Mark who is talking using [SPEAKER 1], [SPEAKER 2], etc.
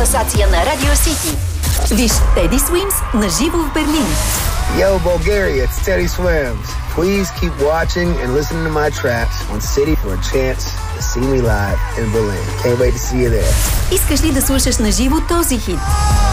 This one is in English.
[SPEAKER 1] класация на Радио City. Виж Teddy Swims на живо в Берлин.
[SPEAKER 2] Yo, Bulgaria, it's Teddy Swims. Please keep watching and listening to my tracks on City for a chance to see me live in Berlin. Can't wait to see you there.
[SPEAKER 1] Искаш ли да слушаш на живо този хит?